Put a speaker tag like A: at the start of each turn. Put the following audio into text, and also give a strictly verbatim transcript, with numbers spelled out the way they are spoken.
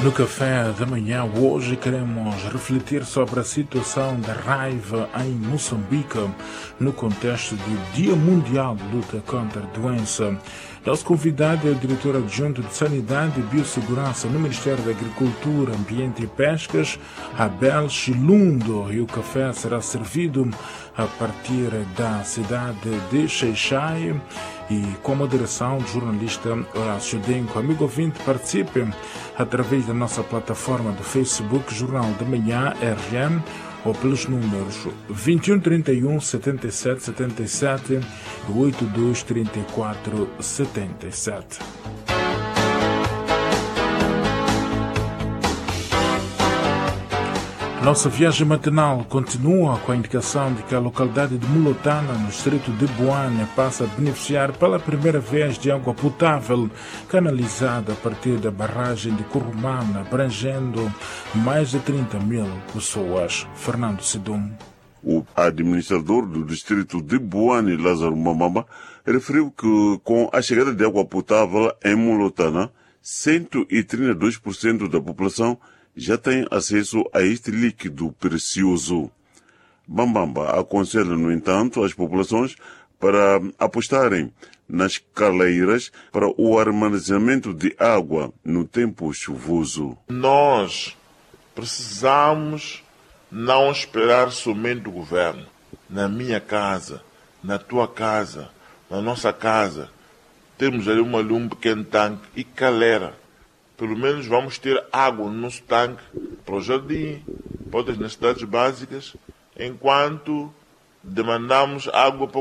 A: No café da manhã hoje queremos refletir sobre a situação da raiva em Moçambique no contexto do Dia Mundial de Luta contra a Doença. Nosso convidado é o diretor adjunto de Sanidade e Biossegurança no Ministério da Agricultura, Ambiente e Pescas, Abel Chilundo, e o café será servido a partir da cidade de Xai-Xai e com a moderação do jornalista Horácio Denco. Amigo ouvinte, participe através da nossa plataforma do Facebook Jornal da Manhã R M ou pelos números vinte e um, trinta e um, setenta e sete, setenta e sete e oitenta e dois, trinta e quatro, setenta e sete. Nossa viagem matinal continua com a indicação de que a localidade de Mulotana, no distrito de Boânia, passa a beneficiar pela primeira vez de água potável canalizada a partir da barragem de Curumana, abrangendo mais de trinta mil pessoas. Fernando Sidum.
B: O administrador do distrito de Boânia, Lázaro Mamamba, referiu que com a chegada de água potável em Mulotana, cento e trinta e dois por cento da população já tem acesso a este líquido precioso. Bambamba aconselha, no entanto, as populações para apostarem nas caleiras para o armazenamento de água no tempo chuvoso.
C: Nós precisamos não esperar somente o governo. Na minha casa, na tua casa, na nossa casa, temos ali uma, um pequeno tanque e caleira. Pelo menos vamos ter água no nosso tanque para o jardim, para outras necessidades básicas, enquanto demandamos água para